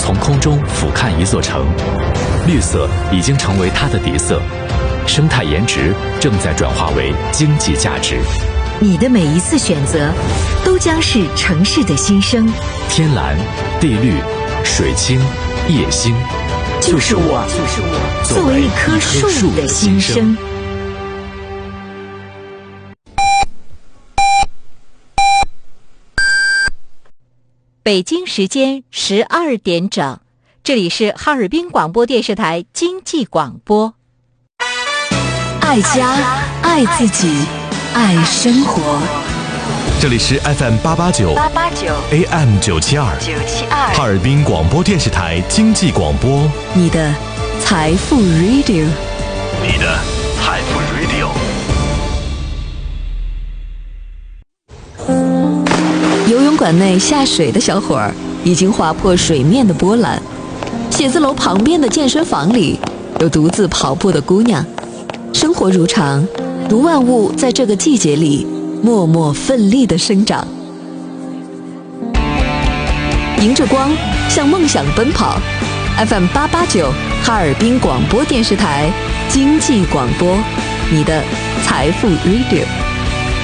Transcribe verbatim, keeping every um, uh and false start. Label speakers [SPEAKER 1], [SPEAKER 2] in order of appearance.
[SPEAKER 1] 从空中俯瞰一座城，绿色已经成为它的底色，生态颜值正在转化为经济价值。
[SPEAKER 2] 你的每一次选择，都将是城市的新生。
[SPEAKER 1] 天蓝、地绿、水清、夜星，
[SPEAKER 2] 就是我，就是我，作为一棵树的心声。北京时间十二点整，这里是哈尔滨广播电视台经济广播。爱家，爱自己，爱生活。
[SPEAKER 3] 这里是 F M 八八九 A M 九七二哈尔滨广播电视台经济广播，
[SPEAKER 2] 你的财富 Radio，
[SPEAKER 3] 你的财富 Radio。
[SPEAKER 2] 游泳馆内下水的小伙儿已经划破水面的波澜，写字楼旁边的健身房里有独自跑步的姑娘。生活如常，如万物在这个季节里默默奋力地生长。迎着光，向梦想奔跑。F M 八八九哈尔滨广播电视台经济广播，你的财富 Radio。